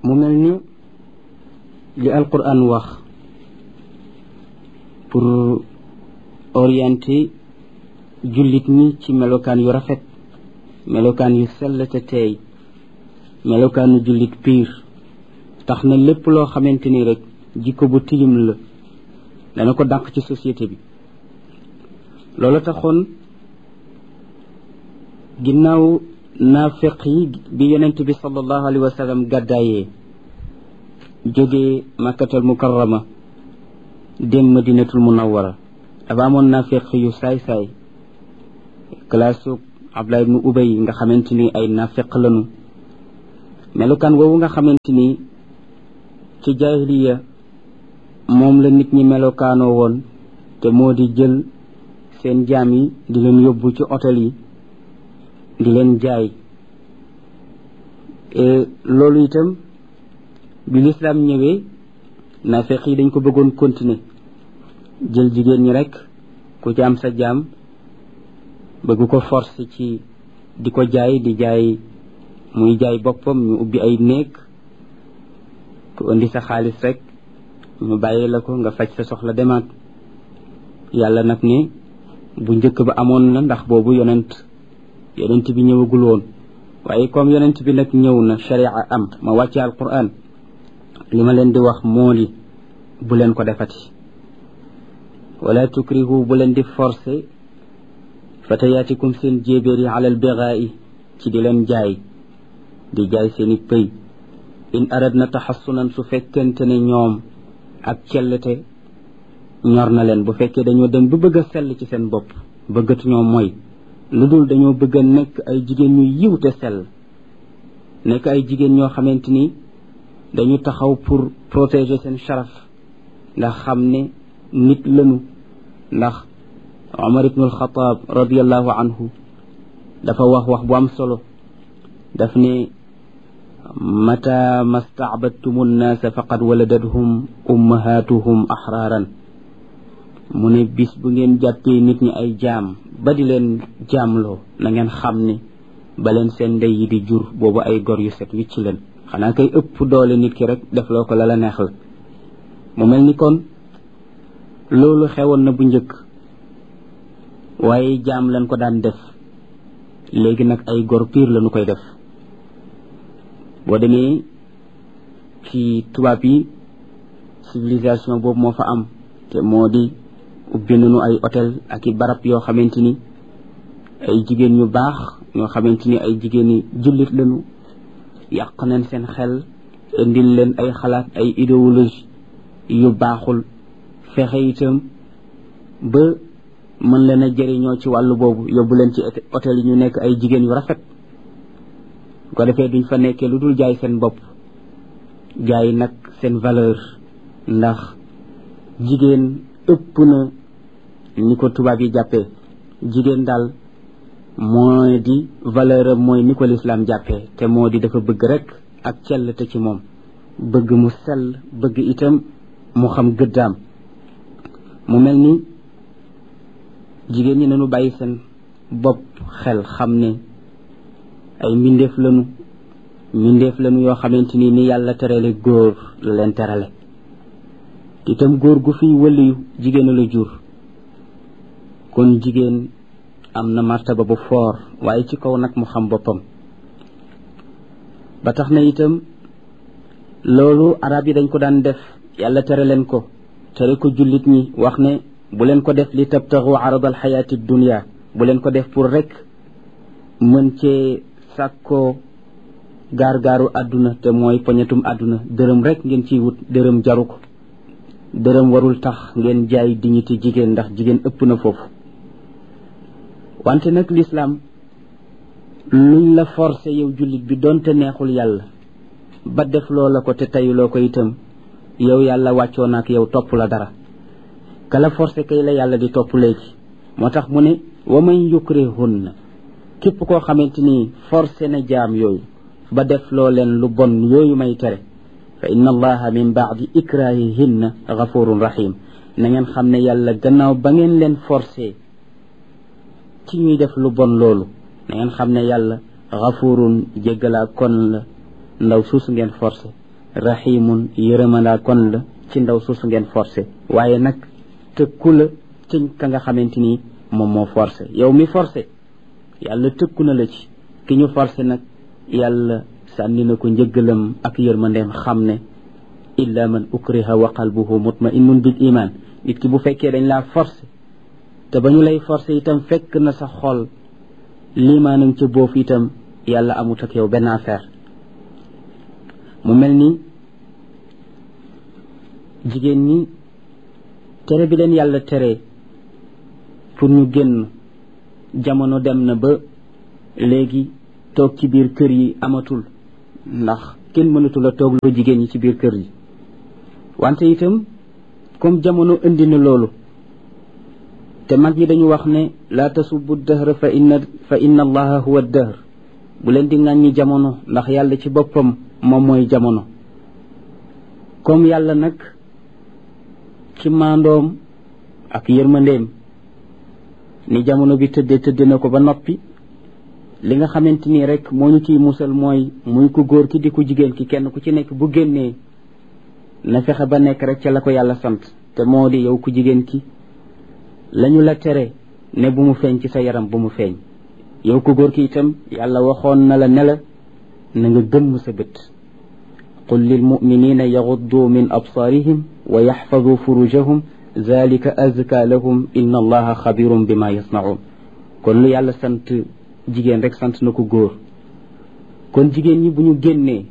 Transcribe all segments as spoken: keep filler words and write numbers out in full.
mu mel ni li alquran wax pour orienter jullit ñi ci melokaan yu rafet, melokaan yu sell te teey, melokaanu jullit piir, tax na lépp loo xamante ni rek jikko bu tilim la dana ko dàq ci société bi. loolu taxoon ginnaaw naafiq yi bi yonent bi sallallahu alayhi wa sallam gàddaayee jógee makkatal mukarrama dem madinatul munawwara dafa amoon naafiq yu saay-saay classe Abdullah ibnu Ubay nga xamante ni ay naafiq lañu. melukaan woowu nga xamante ni ci jaahiliya moom la nit ñi melokaanoo woon te moo di jël seen jaam yi di leen yóbbu ci hôtel yi di leen jaay. loolu itam bi lislaam ñëwee naafeq yi dañ ko bëggoon continuer, jël jigéen ñi rek ku ci am sa jaam bëgg ko forcer ci di ko jaay di jaay muy jaay boppam. ñu ubbi ay néeg ku indi sa xaalis rek ñu bàyyi la ko nga faj sa soxla demaat. yàlla nag ne bu njëkk ba amoon na, ndax boobu yonent yonent bi ñëwagul woon, waaye comme yonent bi nag ñëw na, sharia am, ma wàcce alquran, li ma leen di wax moo di bu leen ko defati. wala tukrihu bu leen di forcer fatayaatikum seen jéebéer yi alal bigaa'i ci di leen jaay di jaay seeni pëy. in aradna taxassunan su fekkente ne ñoom ak cellte ñor na leen, bu fekkee dañoo dem bu bëgg a sell ci seen bopp, bëggatu ñoo mooy, lu dul dañoo bëgg a nekk ay jigéen ñu yiw te sell, nekk ay jigéen ñoo xamante ni dañu taxaw pour protéger seen sharaf, ndax xam ne nit lañu. ndax Umar ibn al-Khattab radiyallahu anhu dafa wax wax bu am solo, daf ne mata masta'badtumu an-naasa faqad waladathum ummahatuhum ahraaran. mu ne bis bu ngeen jàppee nit ñi ay jaam ba di leen jaamloo, na ngeen xam ne ba leen seen ndey yi di jur boobu ay gor yu set wicc leen. xanaa kay ëpp doole nit ki rek def loo ko la la neex la. mu mel ni kon loolu xewoon na bu njëkk, waaye jaam lañ ko daan def. léegi nag ay gor piir lañu koy def. boo demee ci tubaab yi civilisation boobu moo fa am, te moo di ubbi nañu ay hôtel ak i barab yoo xamante ni ay jigéen ñu baax ñoo xamante ni ay jigéen ñi jullit lañu, yàq nañ seen xel, indil leen ay xalaat, ay idéologie yu baaxul, fexe itam ba mën leen a jëriñoo ci wàllu boobu, yóbbu leen ci hôtel yi ñu nekk ay jigéen yu rafet. bu ko defee duñ fa nekkee lu dul jaay seen bopp, jaay nag seen valeur, ndax jigéen ëpp na ni ko tubaab yi jàppee. jigéen daal mooy di valeur am mooy ni ko lislaam jàppee, te moo di dafa bëgg rek ak cell te ci moom, bëgg mu sell, bëgg itam mu xam gëddaam. mu mel ni jigéen ñi nañu bàyyi seen bopp xel, xam ne ay mbindeef lañu mbindeef lañu yoo xamante ni ni yàlla terale góor la leen terale. itam góor gu fi wëliyu jigéen la jur, kon jigéen am na martaba bu foor, waaye ci kaw nag mu xam boppam. ba tax na itam loolu arab yi dañ ko daan def, yàlla tere leen ko, tere ko jullit ñi, wax ne bu leen ko def li tabtaxu aradal xayaati dunya, bu leen ko def pour rek mën cee sàkkoo gaar-gaaru àdduna, te mooy poñetum àdduna. dërëm rek ngeen ciy wut, dërëm jaru ko. dërëm warul tax ngeen jaay dignité jigéen, ndax jigéen ëpp na foofu. wante nag lislaam luñ la forcé yow jullit bi doonte neexul yàlla ba def loo la ko te tayuloo ko itam, yow yàlla wàccoo na ak yow, topp la dara. kala forcé kay la yàlla di topp léegi. moo tax mu ne wa man yukrihunna, képp koo xamante ni forcé na jaam yooyu ba def loo leen lu bon yooyu may tere, fa inna allaha min baadi ikrahihinna gafurun rahim. na ngeen xam ne yàlla gannaaw ba ngeen leen forcé ci ñuy def lu bon loolu, na ngeen xam ne yàlla gafurun jéggalaa kon la ndaw suusu ngeen forcé rahimun yërëmandaa kon la ci ndaw suusu ngeen forcé waaye nag tëkku la ci ka nga xamante ni moom moo forcé yow mi forcé yàlla tëkku na la ci ki ñu forcé nag yàlla sànni na ko njëggalam ak yërmandeem xam ne illa man ukriha wa qalbuhu mutma'innun bil iman nit ki bu fekkee dañ laa forcé te ba ñu lay forcé itam fekk na sa xol limaanam ca boofu itam yàlla amut ak yow benn affaire mu mel ni jigéen ñi tere bi leen yàlla tere pour ñu génn jamono dem na ba léegi toog ci biir kër yi amatul ndax kenn mënatul a toog loo jigéen ñi ci biir kër yi wante itam comme jamono indi na loolu te mag ñi dañu wax ne laa tasubbu dahra fa inna fa inna allaha huwa dahr bu leen di ŋàññi jamono ndax yàlla ci boppam moom mooy jamono comme yàlla nag ci maandoom ak yërmandeem ni jamono bi tëddee tëddee na ko ba noppi li nga xamante ni rek moo ñu ciy musal mooy muy ku góor ki di ku jigéen ki kenn ku ci nekk bu génnee na fexe ba nekk rek ca la ko yàlla sant te moo di yow ku jigéen ki lañu la tere ne bu mu feeñ ci sa yaram bu mu feeñ yow ku góor ki itam yàlla waxoon na la ne la na nga gëmm sa bët qul lil muminina yaghuddu min absarihim wa yaxfadu furujahum zalika azka lahum inna allaha xabirum bima yasnaun kon lu yàlla sant jigéen rek sant na ko góor kon jigéen ñi bu ñu génnee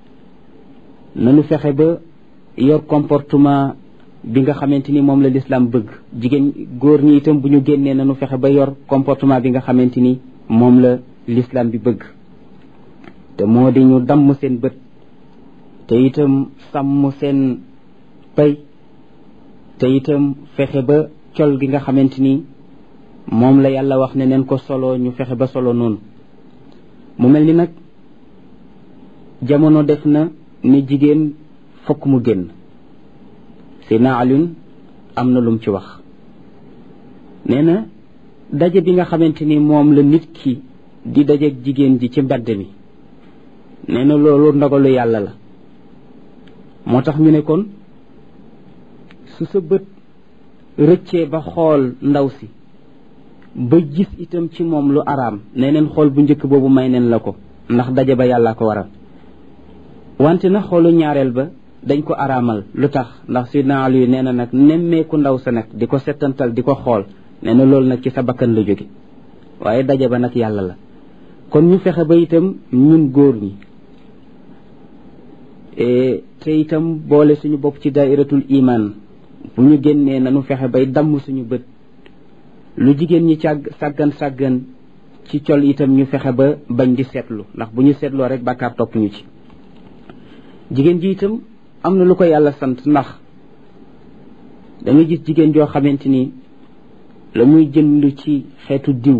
nañu fexe ba yor comportement bi nga xamante ni moom la l'islam bëgg jigéen góor ñi itam bu ñu génnee nañu fexe ba yor comportement bi nga xamante ni moom la l'islam bi bëgg te moo di ñu damm seen bët te itam sàmm seen pay te itam fexe ba col gi nga xamante ni moom la yàlla wax ne neen ko solo ñu fexe ba solo noonu mu mel ni nag jamono def na ni jigéen fokk mu génn Seydina Alioune am na lum ci wax nee na daje bi nga xamante ni moom la nit ki di dajeeg jigéen ji ci mbedd mi nee na loolu ndogalu yàlla la moo tax ñu ne kon su sa bët rëccee ba xool ndaw si ba gis itam ci moom lu araam nee neen xool bu njëkk boobu may neen la ko ndax daje ba yàlla ko waral wante na xoolu ñaareel ba dañ ko araamal lu tax ndax Sidna Ali nee na nag nemmeeku ndaw sa nag di ko settantal di ko xool nee na loolu nag ci sa bakkan la jóge waaye daje ba nag yàlla la kon ñu fexe ba itam ñun góor ñi te itam boole suñu bopp ci dairatul iman bu ñu génnee nañu fexe bay damm suñu bët lu jigéen ñi càgg sàggan sàggan ci col itam ñu fexe ba bañ di seetlu ndax bu ñu seetloo rek bàkkaar topp ñu ci jigéen ji itam am na lu ko yàlla sant ndax da nga gis jigéen joo xamante ni la muy jënd ci xeetu diw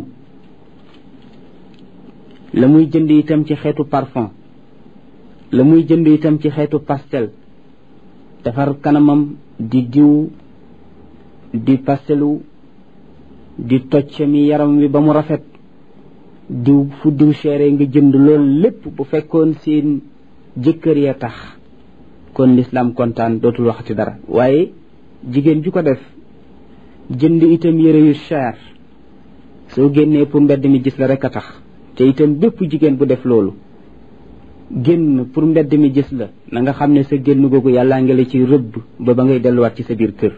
la muy jënd itam ci xeetu parfum la muy jënd itam ci xeetu pastel defar kanamam di diw di pastelu di toccami yaram wi ba mu rafet diw fu diw chéré nga jënd loolu lépp bu fekkoon seen jëkkër ya tax kon l'islam kontaan dootul waxati dara waaye jigéen ju ko def jënd itam yére yu cher soo génnee pour mbedd mi gis la rek a tax te itam bépp jigéen bu def loolu génn pour mbedd mi gis la na nga xam ne sa génn googu yàllaa ngi la ci rëbb ba ba ngay delluwaat ci sa biir kër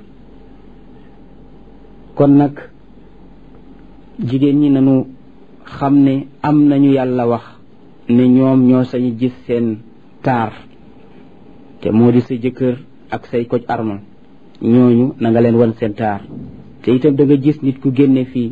kon nag jigéen ñi nañu xam ne am nañu yàlla wax ne ñoom ñoo sañu gis seen taar te moo di sa jëkkër ak say koj armal ñooñu na nga leen wan seen taar te itam da nga gis nit ku génne fii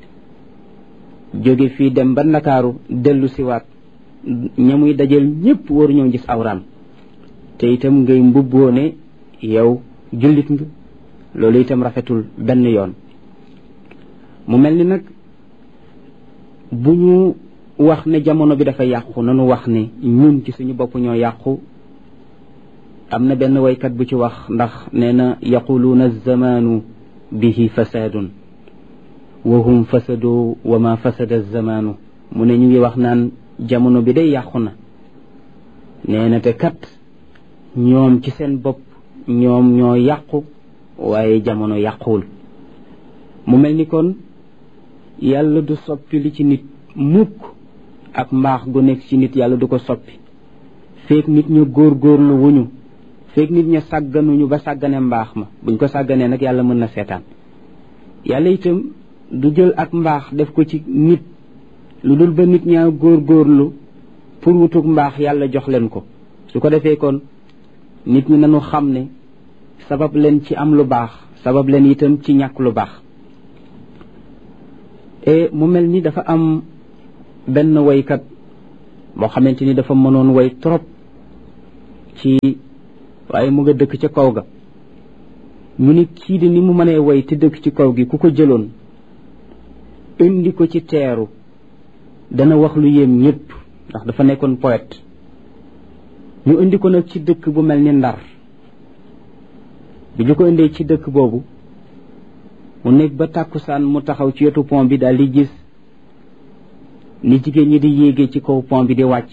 jóge fii dem ba Ndakaaru dellu siwaat ñamuy dajel ñëpp waru ñoo gis awraam te itam ngay mbubboo ne yow jullit nga loolu itam rafetul benn yoon mu mel ni nag bu ñu wax ne jamono bi dafa yàqu nanu wax ne ñun ci suñu bopp ñoo yàqu am na benn waykat bu ci wax ndax nee na yaquluuna zamanu bihi fasadun wa hum fasadu wa ma fasada zamanu mu ne ñu ngi wax naan jamono bi day yàqu na nee na te kat ñoom ci seen bopp ñoom ñoo yàqu waaye jamono yàquwul. mu mel ni kon yàlla du soppi li ci nit mukk, ak mbaax gu nekk ci nit yàlla du ko soppi feek nit ñu góorgóorlu wuñu, feek nit ña sàgganuñu ba sàggane mbaax ma. buñ ko sàgganee nag yàlla mën na seetaan. yàlla itam du jël ak mbaax def ko ci nit lu dul ba nit ñaa góorgóorlu pour wutug mbaax yàlla jox leen ko. su ko defee kon nit ñi nañu xam ne sabab leen ci am lu baax, sabab leen itam ci ñàkk lu baax. e mu mel ni dafa am benn woykat boo xamante ni dafa mënoon woy trop ci waaye mu nga dëkk ca kaw ga. ñu ni kii di ni mu mënee woy te dëkk ci kaw gi ku ko jëloon indi ko ci teeru dana wax lu yéem ñëpp, ndax dafa nekkoon poète. ñu indi ko nag ci dëkk bu mel ni Ndar. bi ñu ko indee ci dëkk boobu mu nekk ba tàkkusaan mu taxaw ci wetu pont bi daal di gis ni jigéen ñi di yéegee ci kaw pont bi di wàcc.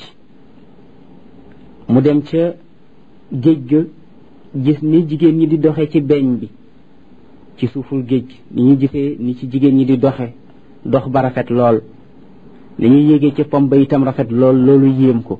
mu dem ca géej ga gis ni jigéen ñi di doxe ci beñ bi ci suuful géej ni ñu gisee ni ci jigéen ñi di doxe dox ba rafet lool, ni ñuy yéegee ci pont ba itam rafet lool. loolu yéem ko.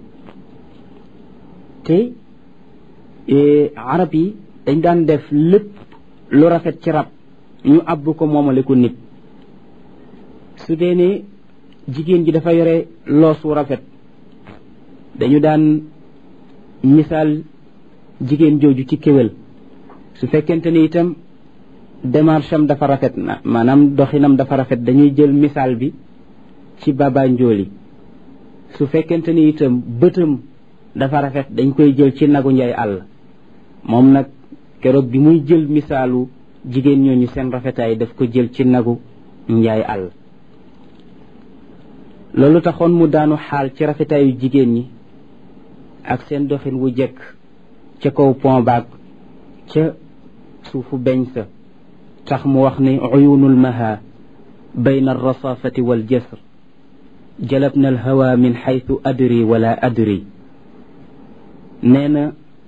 te arab yi dañ daan def lépp lu rafet ci rab ñu àbb ko moomale ko nit. su dee ne jigéen ji dafa yore loos wu rafet dañu daan misaal jigéen jooju ci kéwél. su fekkente ni itam démarche am dafa rafet na maanaam doxinam dafa rafet dañuy jël misaal bi ci baba njooli. su fekkente ni itam bëtam dafa rafet dañ koy jël ci nagu njaay àll. moom nag keroog bi muy jël misaalu jigéen ñooñu seen rafetaay daf ko jël ci nagu njaay àll. loolu taxoon mu daanu xaal ci rafetaayu jigéen ñi ak seen doxin wu jekk ca kaw pont baag ca suufu beñ sa. tax mu wax ne uyunul maha bayna alrasafati wal jasr jalabna alhawa min xaytu adri wala adri. nee na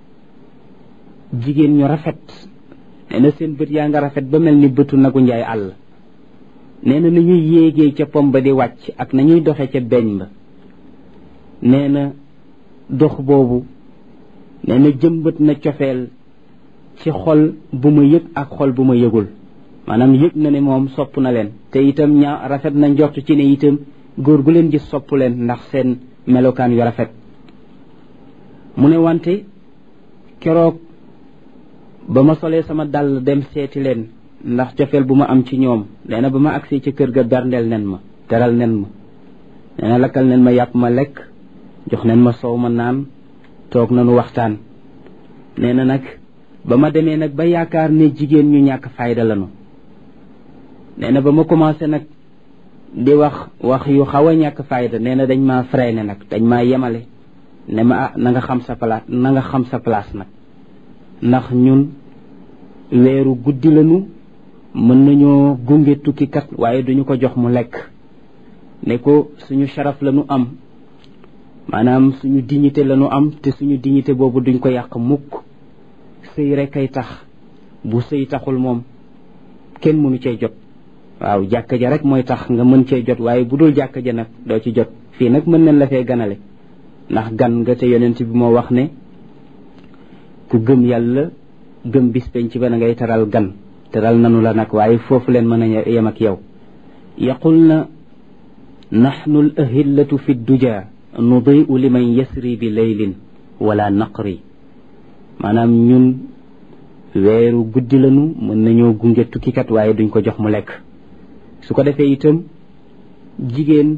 jigéen ñu rafet, nee na seen bët yaa nga rafet ba mel ni bëtu nagu njaay àll. nee na nañuy yéegee ca pom ba di wàcc ak nañuy doxe ca beñ ba. nee na dox boobu nee na jëmbat na cofeel ci xol bu ma yëg ak xol bu ma yëgul. maanaam yëg na ne moom sopp na leen, te itam ñaa rafet na njort ci ne itam góor gu leen gis sopp leen ndax seen melokaan yu rafet. mu ne wante keroog ba ma solee sama dàll dem seeti leen ndax cofeel bu ma am ci ñoom, nee na ba ma agsee ci kër ga berndeel nen ma, teral nen ma. nee na lakkal nen ma yàpp ma lekk, jox nen ma soow ma naan, toog nanu waxtaan. nee na nag ba ma demee nag ba yaakaar ne jigéen ñu ñàkk fayda lanu. nee na ba ma commencé nag di wax wax yu xaw a ñàkk fayda, nee na dañ maa freiné nag, dañ maa yemale ne ma ah na nga xam sa place na nga xam sa place nag, ndax ñun weeru guddi lañu, mën nañoo gunge tukkikat waaye duñu ko jox mu lekk. ne ko suñu sharaf lañu am, maanaam suñu dignité lañu am, te suñu dignité boobu duñ ko yàq mukk. sëy rek kay tax, bu sëy taxul moom kenn mënu cee jot. waaw jàkka ja rek mooy tax nga mën cee jot, waaye bu dul jàkka ja nag doo ci jot. fii nag mën nañ la fee ganale ndax gan nga, te yonent bi moo wax ne ku gëm yàlla gëm bis penc ba na ngay teral gan. teral nanu la nag, waaye foofu leen mën a yem ak yow. yaqul na naxnu al ahillatu fi duja nudiu liman yasri bi laylin wala naqri. maanaam ñun weeru guddi lañu, mën nañoo gunge tukkikat waaye duñ ko jox mu lekk. su ko defee itam jigéen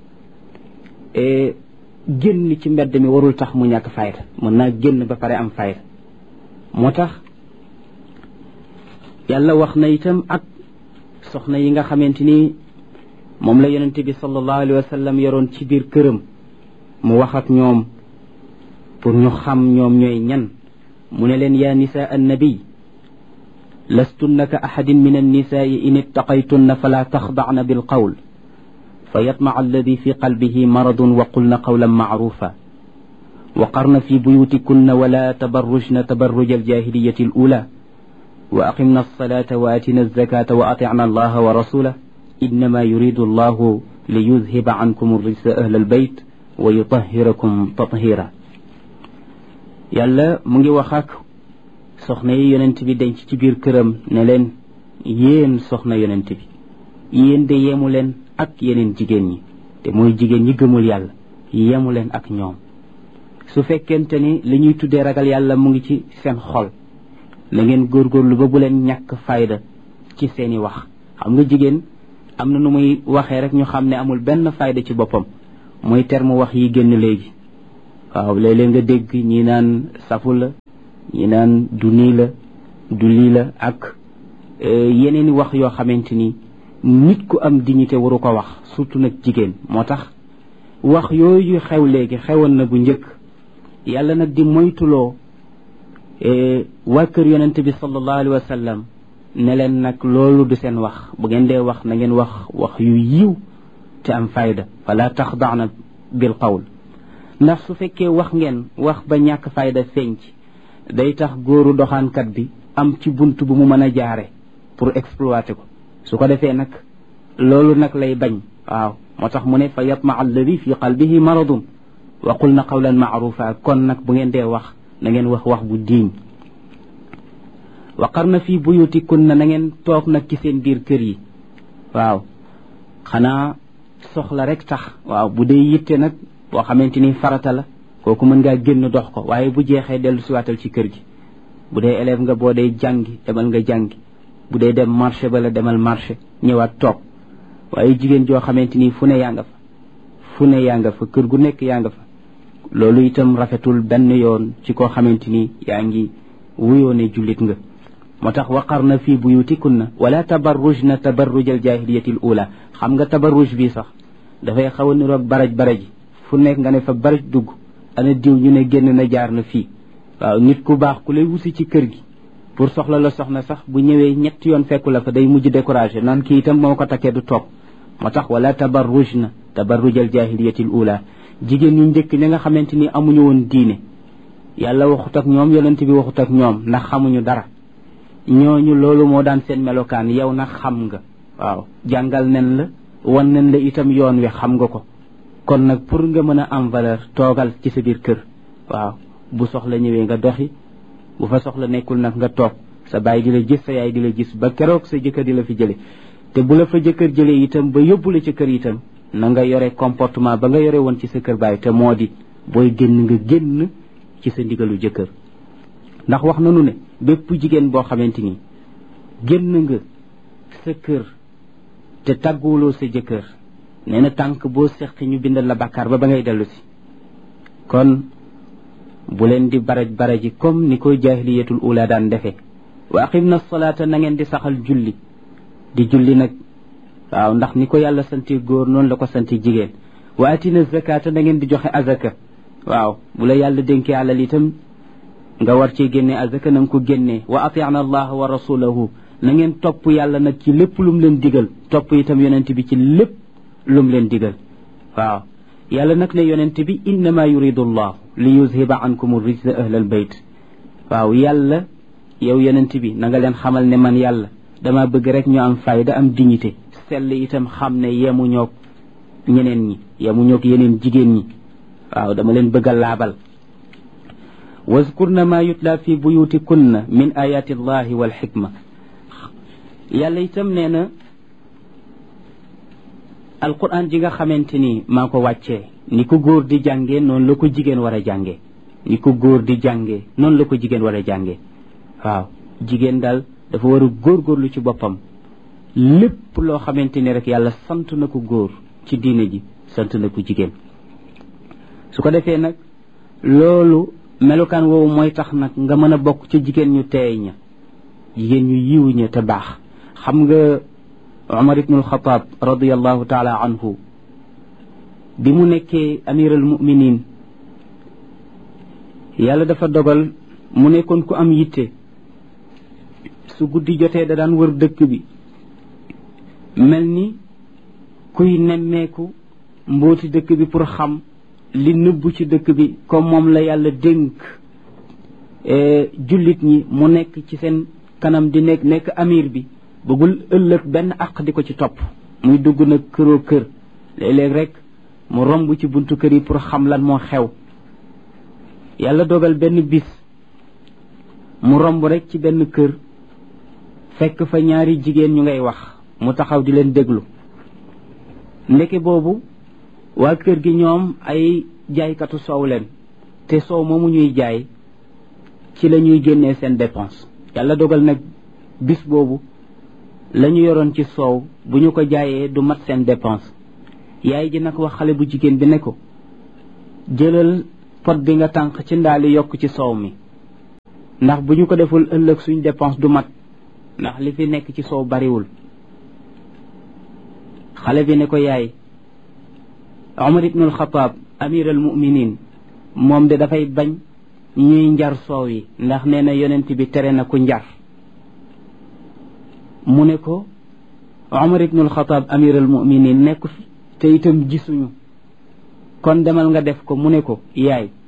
génn ci mbedd mi warul tax mu ñàkk fayda, mën naa génn ba pare am fayda. moo tax yàlla wax na itam ak soxna yi nga xamante ni moom la yonente bi sallallahu alayhi wa sallam yoroon ci biir këram. mu wax ak ñoom pour ñu xam ñoom ñooy ñan. mu ne leen yaa nisaa annabi lastunna ka ahadin min annisaai in ittaqaytunna fala taxdacna bilqawl fa yatmaca alladi fi qalbihi maradun wa qulna qawlan macrufa وقرن في بيوتكن ولا تبرجن تبرج الجاهلية الأولى وأقمنا الصلاة وآتنا الزكاة وأطعنا الله ورسوله إنما يريد الله ليذهب عنكم الرجس أهل البيت ويطهركم تطهيرا yàlla mu ngi wax ak soxna yi yonent bi denc ci biir këram ne leen yéen soxna yonent bi yéen de yemu leen ak yeneen jigéen ñi te mooy jigéen ñi gëmul yàlla yemu leen ak ñoom su fekkente ni li ñuy tuddee ragal yàlla mu ngi ci seen xol na ngeen góorgóorlu ba bu leen ñàkk fayda ci seeni wax xam nga jigéen am na nu muy waxee rek ñu xam ne amul benn fayda ci boppam mooy terme wax yi génn léegi waaw léeg-léeg nga dégg ñi naan safu la ñi naan du nii la du lii la ak yeneen i wax yoo xamante ni nit ku am dignité waru ko wax surtout nag jigéen moo tax wax yooyu xew léegi xewoon na bu njëkk yàlla nag di moytuloo waa kër yonente bi sallallahu alayhi wa sallam ne leen nag loolu du seen wax bu ngeen dee wax na ngeen wax wax yu yiw te am fayda fala taxda'na bil qawl ndax su fekkee wax ngeen wax ba ñàkk fayda feeñ ci day tax góoru doxaankat bi am ci bunt bu mu mën a jaare pour exploiter ko su ko defee nag loolu nag lay bañ waaw moo tax mu ne fa yatma alladi fi qalbihi maradun wa qulna qawlan ma'rufa kon nag bu ngeen dee wax na ngeen wax wax bu diiñ wa qarna fi buyutikunna na ngeen toog nag ci seen biir kër yi waaw xanaa soxla rek tax waaw bu dee yitte nag boo xamante ni farata la kooku mën ngaa génn dox ko waaye bu jeexee dellu siwaatal ci kër gi bu dee élève nga boo dee jàngi demal nga jàngi bu dee dem marché ba la demal marché ñëwaat toog waaye jigéen joo xamante ni fu ne yaa nga fa fu ne yaa nga fa kër gu nekk yaa nga fa loolu itam rafetul benn yoon ci koo xamante ni yaa ngi wuyoo ne jullit nga moo tax waqarna fi buyutikunna wala tabarrujna tabarruj al jahiliyati al ula xam nga tabarruj bi sax dafay xaw a niroog baraj baraj fu nekk nga ne fa baraj dugg ana diw ñu ne génn na jaar na fii waaw nit ku baax ku lay wusi ci kër gi pour soxla la soxna sax bu ñëwee ñetti yoon fekku la fa day mujj découragé naan kii itam moo ko takkee du toog moo tax wala tabarrujna tabarruj al jahiliyati al ula jigéen ñu njëkk ñi nga xamante ni amuñu woon diine yàlla waxut ak ñoom yonent bi waxut ak ñoom ndax xamuñu dara ñooñu loolu moo daan seen melokaan yow nag xam nga waaw jàngal nen la wan nen la itam yoon wi xam nga ko kon nag pour nga mën a am valeur toogal ci sa biir kër waaw bu soxla ñëwee nga doxi bu fa soxla nekkul nag nga toog sa baay di la gis sa yaay di la gis ba keroog sa jëkkër di la fi jële te bu la fa jëkkër jëlee itam ba yóbbu la ci kër itam na nga yore comportement ba nga yore woon ci sa kër baay te moo di booy génn nga génn ci sa ndigalu jëkkër ndax wax nanu ne bépp jigéen boo xamante ni génn nga sa kër te tàgguwuloo sa jëkkër nee na tànk boo seqi ñu bindal la bàkkaar ba ba ngay dellu si kon bu leen di baraj baraji comme ni koy jaahiliyatul ula daan defee wa aqimna salaata na ngeen di saxal julli di julli nag waaw ndax ni ko yàlla santi góor noonu la ko santi jigéen wa atina zakata na ngeen di joxe azaka waaw bu la yàlla dénkee alal itam nga war cee génne azaka na nga ko génnee wa atiana allah wa rasulahu na ngeen topp yàlla nag ci lépp lum leen digal topp itam yonent bi ci lépp lum leen digal waaw yàlla nag ne yonent bi innama yuridu allah li yuzhiba ankum rijsa ahlal bayt waaw yàlla yow yonent bi na nga leen xamal ne man yàlla dama bëgg rek ñu am fayda am dignité sell itam xam ne yemu ñoog ñeneen ñi yemu ñoog yeneen jigéen ñi waaw dama leen bëgg a laabal wazkurna ma yutla fi buyutikunna min ayati allahi wal xikma yàlla itam nee na alquran ji nga xamante ni maa ko wàccee ni ko góor di jàngee noonu la ko jigéen war a jàngee ni ko góor di jàngee noonu la ko jigéen war a jàngee waaw jigéen daal dafa war a góorgóorlu ci boppam lépp loo xamante ni rek yàlla sant na ko góor ci diine ji sant na ko jigéen su ko defee nag loolu melukaan woowu mooy tax nag nga mën a bokk ca jigéen ñu teey ña jigéen ñu yiw ña te baax xam nga Umar ibnul Xataab radiallahu taala anhu bi mu nekkee amiral muminin yàlla dafa dogal mu nekkoon ku am yitte su guddi jotee da daan wër dëkk bi mel ni kuy nemmeeku mbooti dëkk bi pour xam li nëbbu ci dëkk bi comme moom la yàlla dénk jullit ñi mu nekk ci seen kanam di nekk nekk amir bi bëggul ëllëg benn àq di ko ci topp muy dugg nag këroo kër léeg-léeg rek mu romb ci buntu kër yi pour xam lan moo xew yàlla dogal benn bis mu romb rek ci benn kër fekk fa ñaari jigéen ñu ngay wax mu taxaw di leen déglu ndeke boobu waa kër gi ñoom ay jaaykatu soow leen te soow moomu ñuy jaay ci la ñuy génnee seen dépense yàlla dogal nag bis boobu la ñu yoroon ci soow bu ñu ko jaayee du mat seen dépense yaay ji nag wax xale bu jigéen bi ne ko jëlal pot bi nga tànq ci ndaali yokk ci soow mi ndax bu ñu ko deful ëllëg suñ dépense du mat ndax li fi nekk ci soow bariwul xale bi ne ko yaay Omar ibnul Xataab amir al muminin moom de dafay bañ ñuy njar soow yi ndax nee na yonent bi tere na ku njar mu ne ko Omar ibnul Xataab amir al muminin nekku fi te itam gisuñu kon demal nga def ko mu ne ko yaay